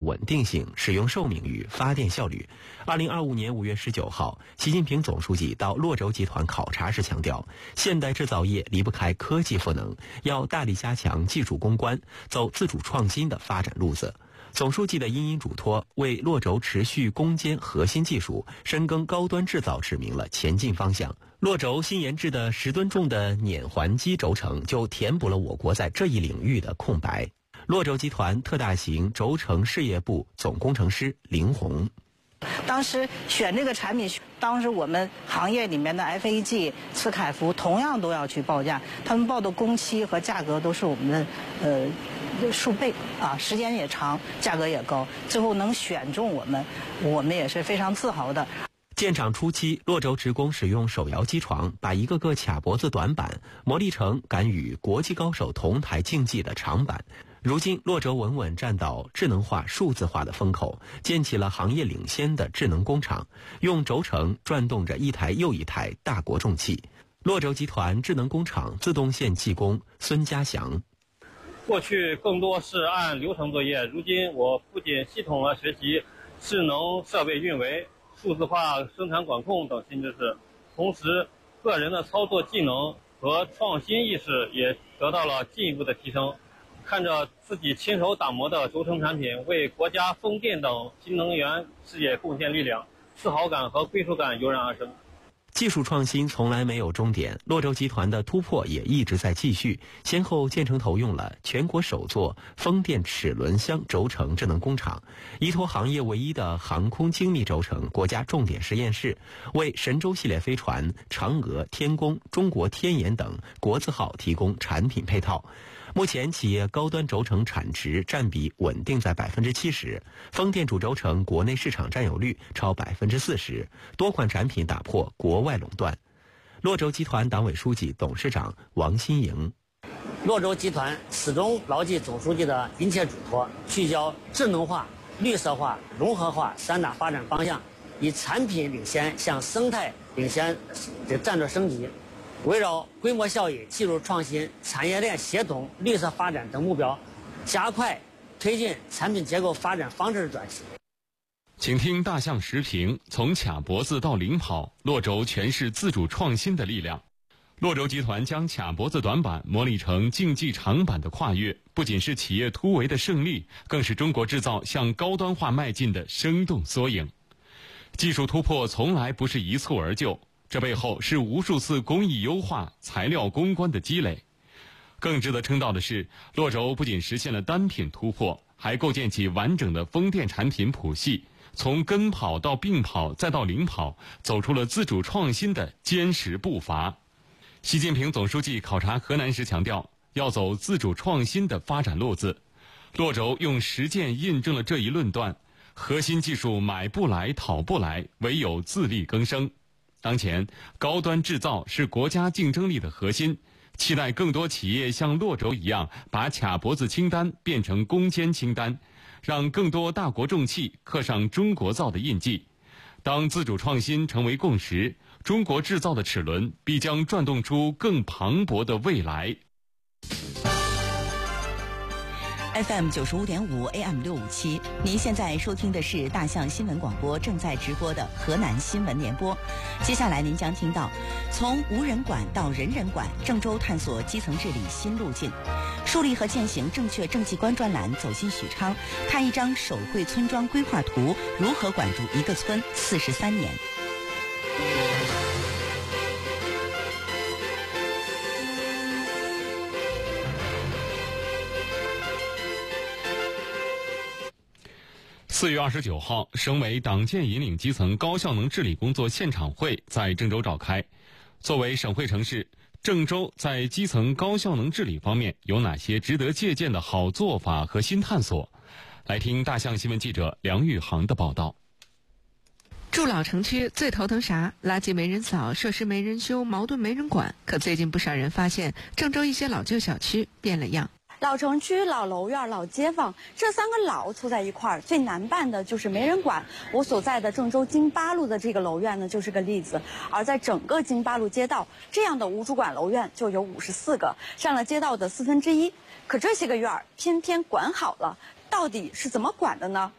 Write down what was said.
稳定性、使用寿命与发电效率。2025年5月19号，习近平总书记到洛轴集团考察时强调，现代制造业离不开科技赋能，要大力加强技术攻关，走自主创新的发展路子。总书记的殷殷嘱托，为洛轴持续攻坚核心技术、深耕高端制造指明了前进方向。洛轴新研制的10吨重的碾环机轴承就填补了我国在这一领域的空白。洛轴集团特大型轴承事业部总工程师林红。 当时选这个产品，当时我们行业里面的 FAG、斯凯福同样都要去报价，他们报的工期和价格都是我们的数倍啊，时间也长，价格也高，最后能选中我们也是非常自豪的。 建厂初期，洛轴职工使用手摇机床，把一个个卡脖子短板磨砺成敢与国际高手同台竞技的长板。如今，洛轴稳稳站到智能化、数字化的风口，建起了行业领先的智能工厂，用轴承转动着一台又一台大国重器。洛轴集团智能工厂自动线技工孙家祥。 过去更多是按流程作业，如今我不仅系统地学习智能设备运维、数字化生产管控等新知识，同时个人的操作技能和创新意识也得到了进一步的提升。看着自己亲手打磨的轴承产品为国家风电等新能源事业贡献力量，自豪感和归属感油然而生。 技术创新从来没有终点，洛轴集团的突破也一直在继续，先后建成投用了全国首座风电齿轮箱轴承智能工厂，依托行业唯一的航空精密轴承国家重点实验室，为神舟系列飞船、嫦娥、天宫、中国天眼等国字号提供产品配套。目前企业高端轴承产值占比稳定在70%，风电主轴承国内市场占有率超40%，多款产品打破国外垄断。洛轴集团党委书记、董事长王新营。 洛轴集团始终牢记总书记的殷切嘱托，聚焦智能化、绿色化、融合化3大发展方向，以产品领先向生态领先的战略升级，围绕规模效益、技术创新、产业链协同、绿色发展等目标，加快推进产品结构发展方式转型。 请听大象时评：从卡脖子到领跑，洛轴诠释自主创新的力量。洛轴集团将卡脖子短板模拟成竞技长板的跨越，不仅是企业突围的胜利，更是中国制造向高端化迈进的生动缩影。技术突破从来不是一蹴而就，这背后是无数次工艺优化、材料攻关的积累。更值得称道的是，洛轴不仅实现了单品突破，还构建起完整的风电产品谱系，从跟跑到并跑再到领跑，走出了自主创新的坚实步伐。习近平总书记考察河南时强调，要走自主创新的发展路子。洛轴用实践印证了这一论断，核心技术买不来讨不来，唯有自力更生。当前，高端制造是国家竞争力的核心，期待更多企业像洛轴一样，把卡脖子清单变成攻坚清单，让更多大国重器刻上中国造的印记。当自主创新成为共识，中国制造的齿轮必将转动出更磅礴的未来。 FM 95.5 AM 657，您现在收听的是大象新闻广播正在直播的河南新闻联播。接下来您将听到，从无人管到人人管，郑州探索基层治理新路径，树立和践行正确政绩观专栏走进许昌，看一张手绘村庄规划图，如何管住一个村43年。 4月29号，省委党建引领基层高效能治理工作现场会在郑州召开。作为省会城市，郑州在基层高效能治理方面有哪些值得借鉴的好做法和新探索？来听大象新闻记者梁宇航的报道。 住老城区最头疼啥？垃圾没人扫，设施没人修，矛盾没人管。可最近不少人发现，郑州一些老旧小区变了样。 老城区、老楼院、老街坊，这3个老凑在一块儿，最难办的就是没人管。我所在的郑州京八路的这个楼院呢，就是个例子。而在整个京八路街道，这样的无主管楼院就有54个，占了街道的1/4。可这些个院儿偏偏管好了，到底是怎么管的呢？